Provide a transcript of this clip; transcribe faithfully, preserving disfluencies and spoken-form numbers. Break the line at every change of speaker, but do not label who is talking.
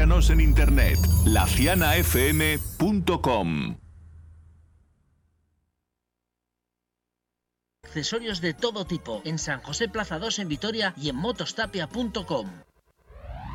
Síganos en internet, la ciana f m punto com.
Accesorios de todo tipo en San José Plaza dos en Vitoria y en motostapia punto com.